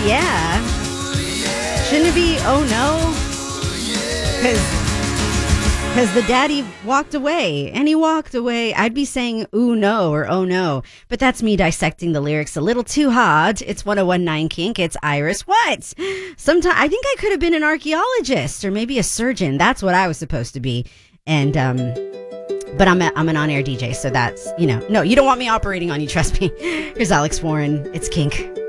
yeah. Shouldn't it be oh no? Because the daddy walked away, and he walked away. I'd be saying ooh no or oh no, but that's me dissecting the lyrics a little too hard. It's 101.9 Kink. It's Iris. What? Sometimes I think I could have been an archaeologist or maybe a surgeon. That's what I was supposed to be. And but I'm an on-air DJ, so that's, no, you don't want me operating on you, trust me. Here's Alex Warren. It's Kink.